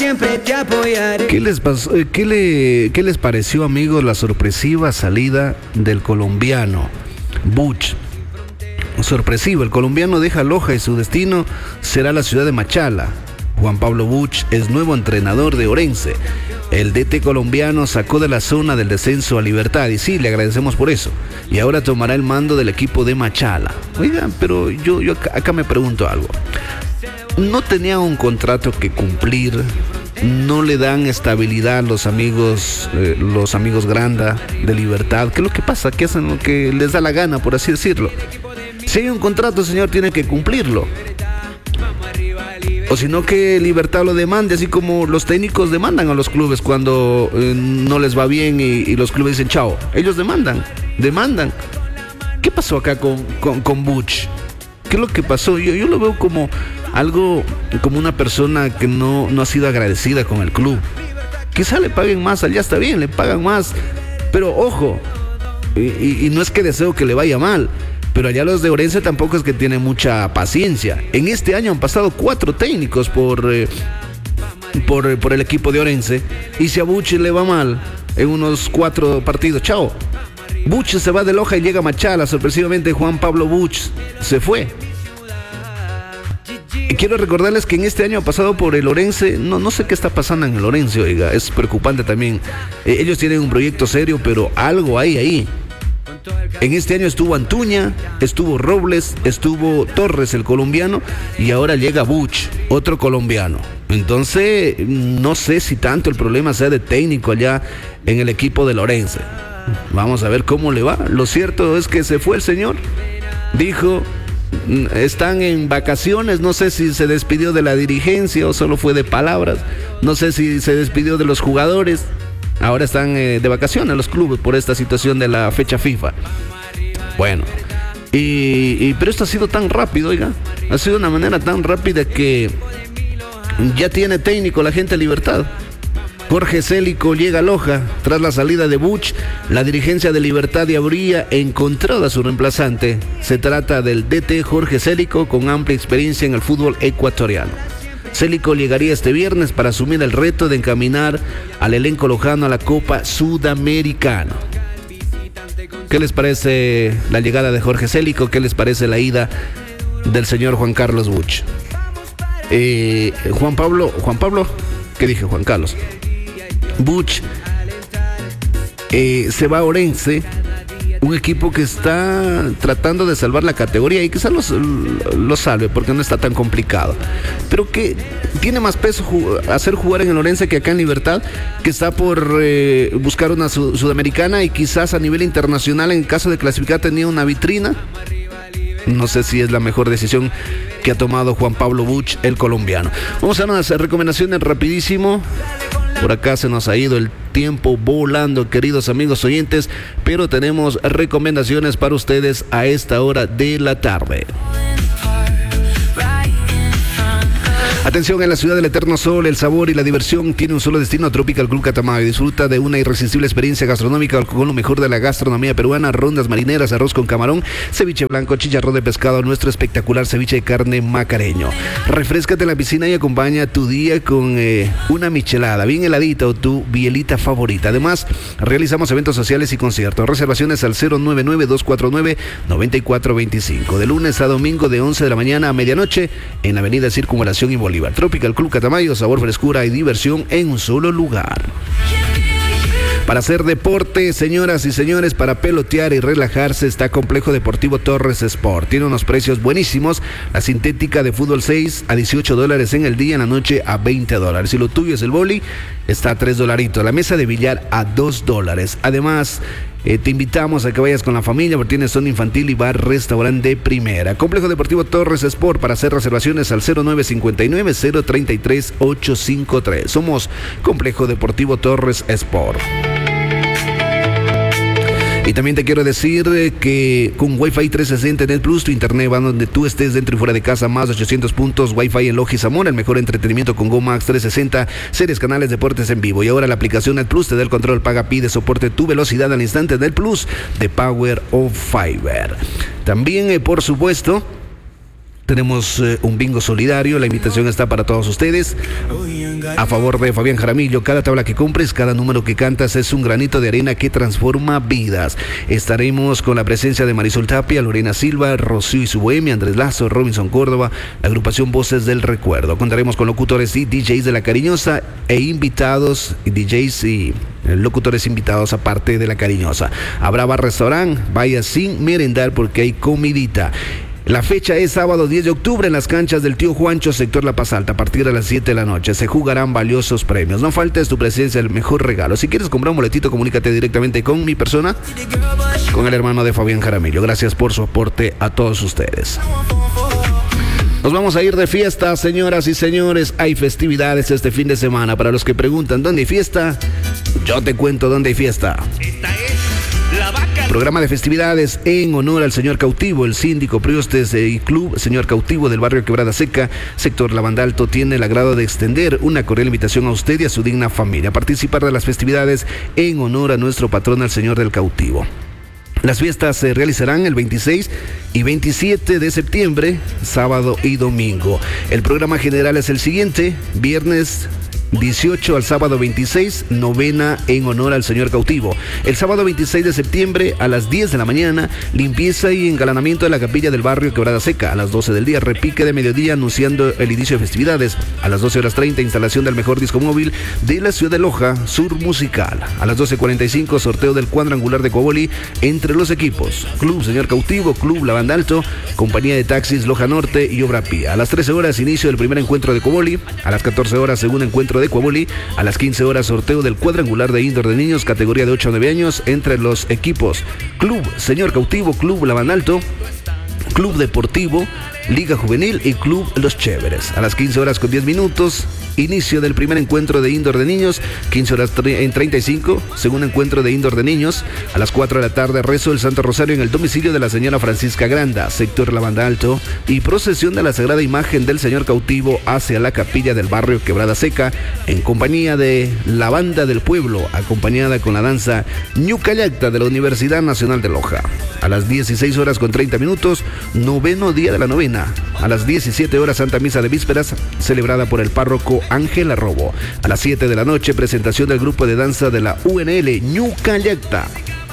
siempre te apoyaré. ¿Qué les pareció, amigos, la sorpresiva salida del colombiano Buch? Sorpresivo, el colombiano deja Loja y su destino será la ciudad de Machala. Juan Pablo Buch es nuevo entrenador de Orense. El DT colombiano sacó de la zona del descenso a Libertad y sí, le agradecemos por eso. Y ahora tomará el mando del equipo de Machala. Oigan, pero yo acá me pregunto algo. ¿No tenía un contrato que cumplir? ¿No le dan estabilidad a los amigos Granda de Libertad? ¿Qué es lo que pasa? Que hacen lo que les da la gana, por así decirlo. Si hay un contrato, señor, tiene que cumplirlo. O si no, que Libertad lo demande, así como los técnicos demandan a los clubes cuando no les va bien y los clubes dicen chao. Ellos demandan. ¿Qué pasó acá con Buch? ¿Qué es lo que pasó? Yo lo veo como algo, como una persona que no ha sido agradecida con el club. Quizá le paguen más, allá está bien, le pagan más. Pero ojo, y no es que deseo que le vaya mal, pero allá los de Orense tampoco es que tienen mucha paciencia. En este año han pasado 4 técnicos por el equipo de Orense. Y si a Buch le va mal en unos 4 partidos, chao. Buch se va de Loja y llega a Machala. Sorpresivamente Juan Pablo Buch se fue. Y quiero recordarles que en este año ha pasado por el Orense. No sé qué está pasando en el Orense, oiga. Es preocupante también. Ellos tienen un proyecto serio, pero algo hay ahí. En este año estuvo Antuña, estuvo Robles, estuvo Torres, el colombiano, y ahora llega Buch, otro colombiano. Entonces, no sé si tanto el problema sea de técnico allá en el equipo de Orense. Vamos a ver cómo le va. Lo cierto es que se fue el señor. Dijo, están en vacaciones, no sé si se despidió de la dirigencia o solo fue de palabras. No sé si se despidió de los jugadores. Ahora están de vacaciones los clubes por esta situación de la fecha FIFA. Bueno, pero esto ha sido tan rápido, oiga. Ha sido de una manera tan rápida que ya tiene técnico la gente de Libertad. Jorge Célico llega a Loja. Tras la salida de Buch, la dirigencia de Libertad y habría encontrado a su reemplazante. Se trata del DT Jorge Célico, con amplia experiencia en el fútbol ecuatoriano. Célico llegaría este viernes para asumir el reto de encaminar al elenco lojano a la Copa Sudamericana. ¿Qué les parece la llegada de Jorge Célico? ¿Qué les parece la ida del señor Juan Carlos Buch? Juan Pablo, ¿qué dije? Juan Carlos. Buch se va a Orense, un equipo que está tratando de salvar la categoría y quizás lo salve porque no está tan complicado, pero que tiene más peso hacer jugar en el Orense que acá en Libertad, que está por buscar una sudamericana y quizás a nivel internacional, en caso de clasificar, tenía una vitrina. No sé si es la mejor decisión que ha tomado Juan Pablo Buch, el colombiano. Vamos a unas recomendaciones rapidísimo. Por acá se nos ha ido el tiempo volando, queridos amigos oyentes, pero tenemos recomendaciones para ustedes a esta hora de la tarde. Atención, en la ciudad del eterno sol, el sabor y la diversión tiene un solo destino: Tropical Club Catamayo. Disfruta de una irresistible experiencia gastronómica con lo mejor de la gastronomía peruana: rondas marineras, arroz con camarón, ceviche blanco, chicharrón de pescado, nuestro espectacular ceviche de carne macareño. Refréscate en la piscina y acompaña tu día con una michelada bien heladita o tu bielita favorita. Además, realizamos eventos sociales y conciertos. Reservaciones al 099-249-9425. De lunes a domingo de 11 de la mañana a medianoche en la avenida Circunvalación y Bolívar. Tropical Club Catamayo, sabor, frescura y diversión en un solo lugar. Para hacer deporte, señoras y señores, para pelotear y relajarse, está Complejo Deportivo Torres Sport. Tiene unos precios buenísimos. La sintética de fútbol 6 a $18 en el día, en la noche a $20. Si lo tuyo es el boli, está a $3. La mesa de billar a $2. Además, te invitamos a que vayas con la familia porque tiene zona infantil y bar restaurante de primera. Complejo Deportivo Torres Sport. Para hacer reservaciones al 0959-033-853. Somos Complejo Deportivo Torres Sport. Y también te quiero decir que con Wi-Fi 360 Net Plus, tu internet va donde tú estés, dentro y fuera de casa. Más de 800 puntos Wi-Fi en Loja y Zamora. El mejor entretenimiento con Go Max 360, series, canales, deportes en vivo. Y ahora la aplicación Net Plus te da el control, paga, pide, soporte tu velocidad al instante. Net Plus de Power of Fiber. También, por supuesto, Tenemos un bingo solidario, la invitación está para todos ustedes. A favor de Fabián Jaramillo, cada tabla que compres, cada número que cantas es un granito de arena que transforma vidas. Estaremos con la presencia de Marisol Tapia, Lorena Silva, Rocío y su bohemia, Andrés Lazo, Robinson Córdoba, la agrupación Voces del Recuerdo. Contaremos con locutores y DJs de La Cariñosa e invitados, DJs y locutores invitados aparte de La Cariñosa. Habrá bar restaurante, vaya sin merendar porque hay comidita. La fecha es sábado 10 de octubre en las canchas del Tío Juancho, sector La Paz Alta, a partir de las 7 de la noche. Se jugarán valiosos premios. No faltes tu presencia, el mejor regalo. Si quieres comprar un boletito, comunícate directamente con mi persona, con el hermano de Fabián Jaramillo. Gracias por su aporte a todos ustedes. Nos vamos a ir de fiesta, señoras y señores. Hay festividades este fin de semana. Para los que preguntan ¿dónde hay fiesta? Yo te cuento dónde hay fiesta. Programa de festividades en honor al señor cautivo. El síndico Priostes y Club Señor Cautivo del barrio Quebrada Seca, sector Lavanda Alto, tiene el agrado de extender una cordial invitación a usted y a su digna familia a participar de las festividades en honor a nuestro patrón, al señor del cautivo. Las fiestas se realizarán el 26 y 27 de septiembre, sábado y domingo. El programa general es el siguiente: viernes 18 al sábado 26, novena en honor al señor cautivo. El sábado 26 de septiembre a las 10 de la mañana, limpieza y engalanamiento de la capilla del barrio Quebrada Seca. A las 12 del día, repique de mediodía anunciando el inicio de festividades. A las 12:30, instalación del mejor disco móvil de la ciudad de Loja, Sur Musical. A las 12:45, sorteo del cuadrangular de Coaboli entre los equipos Club Señor Cautivo, Club Lavanda Alto, Compañía de Taxis Loja Norte y Obra Pía. A las 13 horas, inicio del primer encuentro de Coaboli. A las 14 horas, segundo encuentro de Coaboli. A las 15 horas, sorteo del cuadrangular de indoor de niños, categoría de 8 a 9 años, entre los equipos Club Señor Cautivo, Club Lavanda Alto, Club Deportivo, Liga Juvenil y Club Los Chéveres. A las 15 horas con 10 minutos, inicio del primer encuentro de indoor de niños. 15 horas en 35, segundo encuentro de indoor de niños. A las 4 de la tarde, rezo del Santo Rosario en el domicilio de la señora Francisca Granda, sector Lavanda Alto, y procesión de la Sagrada Imagen del Señor Cautivo hacia la capilla del barrio Quebrada Seca, en compañía de la banda del pueblo, acompañada con la danza Ñucayacta de la Universidad Nacional de Loja. A las 16 horas con 30 minutos, noveno día de la novena. A las 17 horas, Santa Misa de Vísperas, celebrada por el párroco Ángel Arrobo. A las 7 de la noche, presentación del grupo de danza de la UNL Ñucayacta.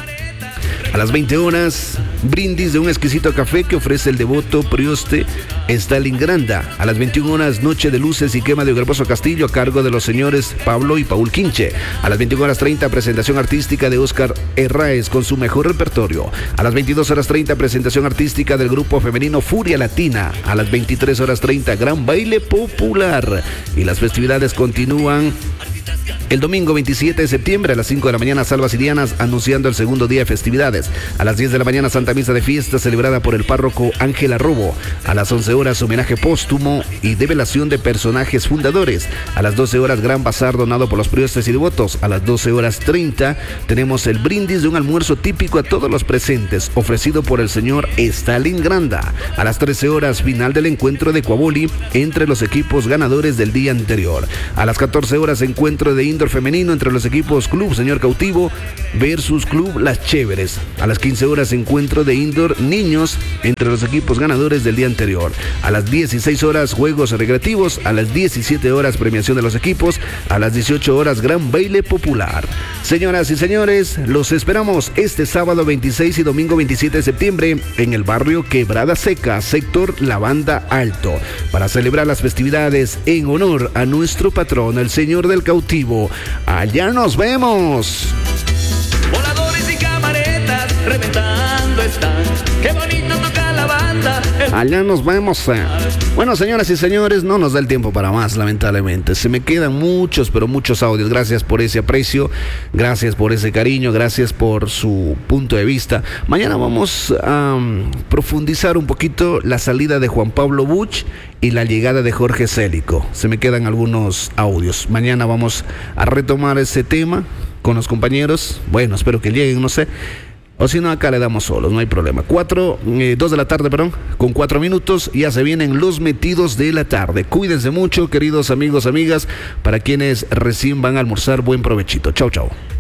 A las 20 horas, brindis de un exquisito café que ofrece el devoto Prioste Stalingranda. A las 21 horas, noche de luces y quema de Garboso Castillo a cargo de los señores Pablo y Paul Quinche. A las 21 horas 30, presentación artística de Oscar Herráez con su mejor repertorio. A las 22 horas 30, presentación artística del grupo femenino Furia Latina. A las 23 horas 30, gran baile popular. Y las festividades continúan el domingo 27 de septiembre a las 5 de la mañana, salvas y dianas, anunciando el segundo día de festividades. A las 10 de la mañana, Santa Misa de Fiesta, celebrada por el párroco Ángel Arrobo. A las 11 horas, homenaje póstumo y develación de personajes fundadores. A las 12 horas, gran bazar donado por los priostes y devotos. A las 12 horas 30, tenemos el brindis de un almuerzo típico a todos los presentes, ofrecido por el señor Stalin Granda. A las 13 horas, final del encuentro de Coaboli entre los equipos ganadores del día anterior. A las 14 horas, encuentro de indoor femenino entre los equipos Club Señor Cautivo versus Club Las Chéveres. A las 15 horas, encuentro de indoor niños entre los equipos ganadores del día anterior. A las 16 horas, juegos recreativos. A las 17 horas, premiación de los equipos. A las 18 horas, gran baile popular. Señoras y señores, los esperamos este sábado 26 y domingo 27 de septiembre en el barrio Quebrada Seca, sector Lavanda Alto, para celebrar las festividades en honor a nuestro patrón, el Señor del Cautivo. Allá nos vemos. Voladores y camaretas reventando están. Qué bonito toca la banda. Allá nos vemos. Bueno, señoras y señores, no nos da el tiempo para más, lamentablemente. Se me quedan muchos, pero muchos audios. Gracias por ese aprecio, gracias por ese cariño, gracias por su punto de vista. Mañana vamos a profundizar un poquito la salida de Juan Pablo Buch y la llegada de Jorge Célico. Se me quedan algunos audios. Mañana vamos a retomar ese tema con los compañeros. Bueno, espero que lleguen, no sé. O si no, acá le damos solos, no hay problema. 2 de la tarde, con 4 minutos, ya se vienen los metidos de la tarde. Cuídense mucho, queridos amigos, amigas. Para quienes recién van a almorzar, buen provechito. Chau, chau.